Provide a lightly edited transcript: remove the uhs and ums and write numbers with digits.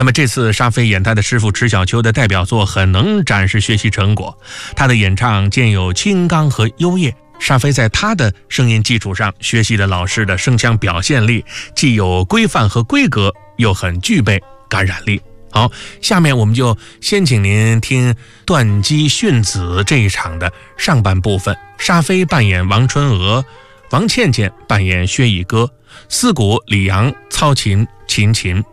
那么这次沙飞演他的师傅迟小秋的代表作很能展示学习成果，他的演唱兼有清刚和优越。沙飞在他的声音基础上学习了老师的声腔表现力，既有规范和规格，又很具备感染力。好，下面我们就先请您听断机训子这一场的上半部分，沙飞扮演王春娥，王倩倩扮演薛乙歌，司鼓李阳操琴、秦琴。